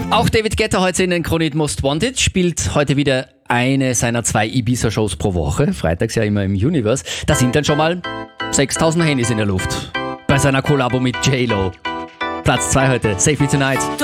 Auch David Guetta heute in den Kronit Most Wanted spielt heute wieder eine seiner 2 Ibiza-Shows pro Woche. Freitags ja immer im Universe. Da sind dann schon mal 6000 Handys in der Luft. Bei seiner Kollabo mit J-Lo. Platz 2 heute. Save Me Tonight.